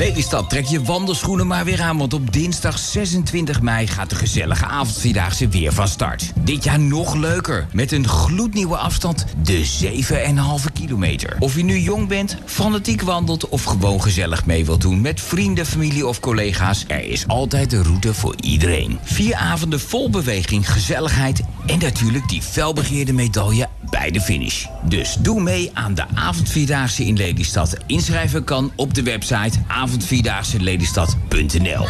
Lelystad, trek je wandelschoenen maar weer aan, want op dinsdag 26 mei gaat de gezellige avondvierdaagse weer van start. Dit jaar nog leuker, met een gloednieuwe afstand, de 7,5 kilometer. Of je nu jong bent, fanatiek wandelt of gewoon gezellig mee wilt doen met vrienden, familie of collega's, er is altijd een route voor iedereen. 4 avonden vol beweging, gezelligheid en natuurlijk die felbegeerde medaille bij de finish. Dus doe mee aan de avondvierdaagse in Lelystad. Inschrijven kan op de website avondvierdaagselelystad.nl.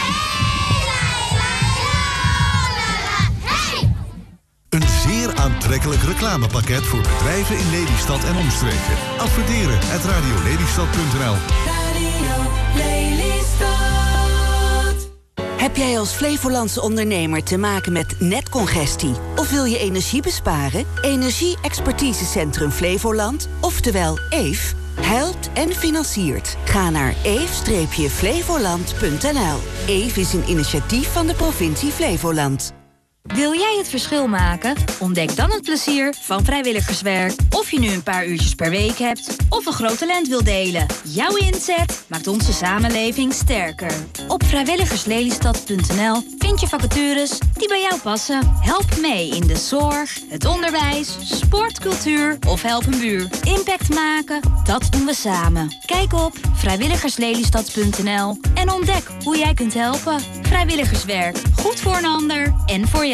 Een zeer aantrekkelijk reclamepakket voor bedrijven in Lelystad en omstreken. Adverteren at radiolelystad.nl. Heb jij als Flevolandse ondernemer te maken met netcongestie? Of wil je energie besparen? Energie-expertisecentrum Flevoland, oftewel EEF, helpt en financiert. Ga naar eef-flevoland.nl. EEF is een initiatief van de provincie Flevoland. Wil jij het verschil maken? Ontdek dan het plezier van vrijwilligerswerk. Of je nu een paar uurtjes per week hebt of een groot talent wil delen. Jouw inzet maakt onze samenleving sterker. Op vrijwilligerslelystad.nl vind je vacatures die bij jou passen. Help mee in de zorg, het onderwijs, sport, cultuur of help een buur. Impact maken, dat doen we samen. Kijk op vrijwilligerslelystad.nl en ontdek hoe jij kunt helpen. Vrijwilligerswerk, goed voor een ander en voor jou.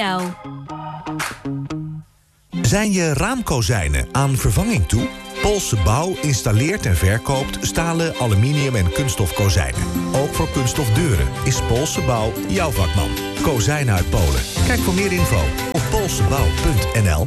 Zijn je raamkozijnen aan vervanging toe? Poolse Bouw installeert en verkoopt stalen, aluminium en kunststof kozijnen. Ook voor kunststof deuren is Poolse Bouw jouw vakman. Kozijnen uit Polen. Kijk voor meer info op poolsebouw.nl.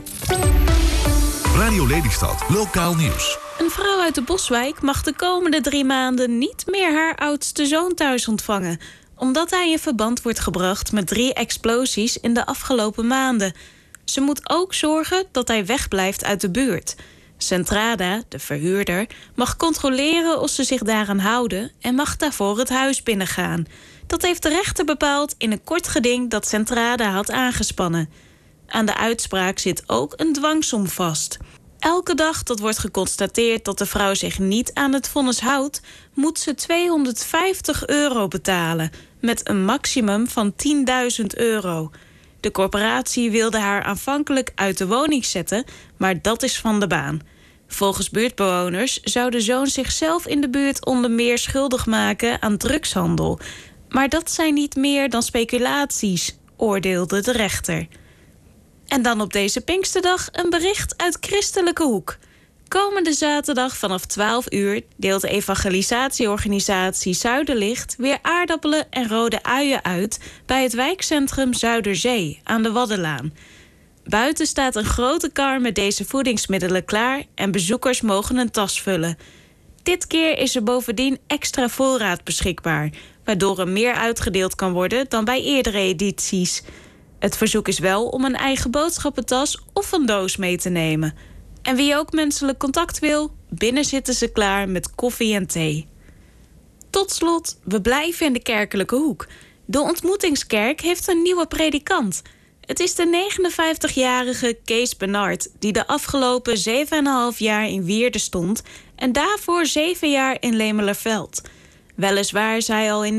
Radio Lelystad, lokaal nieuws. Een vrouw uit de Boswijk mag de komende 3 maanden niet meer haar oudste zoon thuis ontvangen, omdat hij in verband wordt gebracht met 3 explosies in de afgelopen maanden. Ze moet ook zorgen dat hij wegblijft uit de buurt. Centrada, de verhuurder, mag controleren of ze zich daaraan houden en mag daarvoor het huis binnengaan. Dat heeft de rechter bepaald in een kort geding dat Centrada had aangespannen. Aan de uitspraak zit ook een dwangsom vast. Elke dag dat wordt geconstateerd dat de vrouw zich niet aan het vonnis houdt, moet ze €250 betalen, met een maximum van €10.000. De corporatie wilde haar aanvankelijk uit de woning zetten, maar dat is van de baan. Volgens buurtbewoners zou de zoon zichzelf in de buurt onder meer schuldig maken aan drugshandel. Maar dat zijn niet meer dan speculaties, oordeelde de rechter. En dan op deze Pinksterdag een bericht uit Christelijke Hoek. Komende zaterdag vanaf 12 uur deelt de evangelisatieorganisatie Zuiderlicht weer aardappelen en rode uien uit bij het wijkcentrum Zuiderzee aan de Waddenlaan. Buiten staat een grote kar met deze voedingsmiddelen klaar en bezoekers mogen een tas vullen. Dit keer is er bovendien extra voorraad beschikbaar, waardoor er meer uitgedeeld kan worden dan bij eerdere edities. Het verzoek is wel om een eigen boodschappentas of een doos mee te nemen. En wie ook menselijk contact wil, binnen zitten ze klaar met koffie en thee. Tot slot, we blijven in de kerkelijke hoek. De Ontmoetingskerk heeft een nieuwe predikant. Het is de 59-jarige Kees Bernard, die de afgelopen 7,5 jaar in Wierden stond en daarvoor 7 jaar in Lemelerveld. Weliswaar is hij al in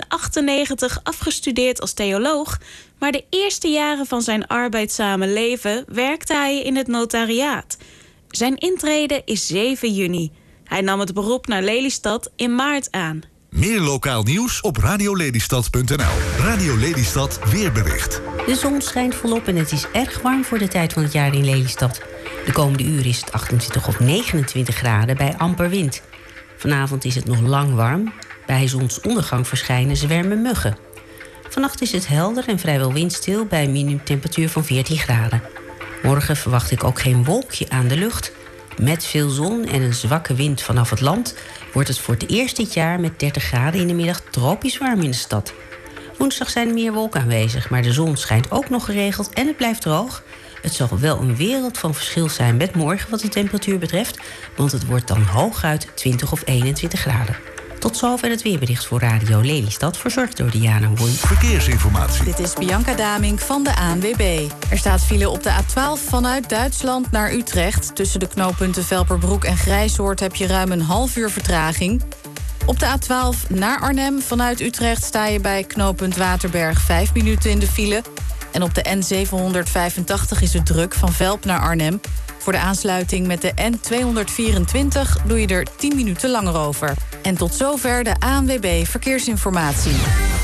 1998 afgestudeerd als theoloog, maar de eerste jaren van zijn arbeidzame leven werkte hij in het notariaat. Zijn intrede is 7 juni. Hij nam het beroep naar Lelystad in maart aan. Meer lokaal nieuws op radiolelystad.nl. Radio Lelystad weerbericht. De zon schijnt volop en het is erg warm voor de tijd van het jaar in Lelystad. De komende uren is het 28 of 29 graden bij amper wind. Vanavond is het nog lang warm. Bij zonsondergang verschijnen zwermen muggen. Vannacht is het helder en vrijwel windstil bij een minimumtemperatuur van 14 graden. Morgen verwacht ik ook geen wolkje aan de lucht. Met veel zon en een zwakke wind vanaf het land wordt het voor het eerst dit jaar met 30 graden in de middag tropisch warm in de stad. Woensdag zijn er meer wolken aanwezig, maar de zon schijnt ook nog geregeld en het blijft droog. Het zal wel een wereld van verschil zijn met morgen wat de temperatuur betreft, want het wordt dan hooguit 20 of 21 graden. Tot zover het weerbericht voor Radio Lelystad, verzorgd door Diana Woei. Verkeersinformatie. Dit is Bianca Damink van de ANWB. Er staat file op de A12 vanuit Duitsland naar Utrecht. Tussen de knooppunten Velperbroek en Grijshoort heb je ruim een half uur vertraging. Op de A12 naar Arnhem vanuit Utrecht sta je bij knooppunt Waterberg 5 minuten in de file. En op de N785 is het druk van Velp naar Arnhem. Voor de aansluiting met de N224 doe je er 10 minuten langer over. En tot zover de ANWB Verkeersinformatie.